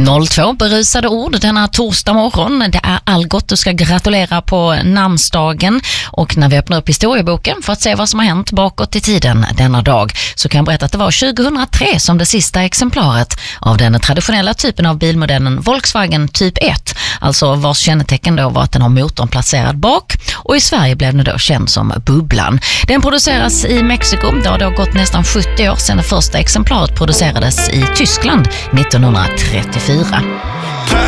02 berusade ord denna torsdag morgon. Det är Algot du ska gratulera på namnsdagen, och när vi öppnar upp historieboken för att se vad som har hänt bakåt i tiden denna dag så kan jag berätta att det var 2003 som det sista exemplaret av den traditionella typen av bilmodellen Volkswagen Typ 1, alltså vars kännetecken då var att den har motorn placerad bak, och i Sverige blev den då känd som Bubblan. Den produceras i Mexiko, då det har gått nästan 70 år sedan det första exemplaret producerades i Tyskland 1934.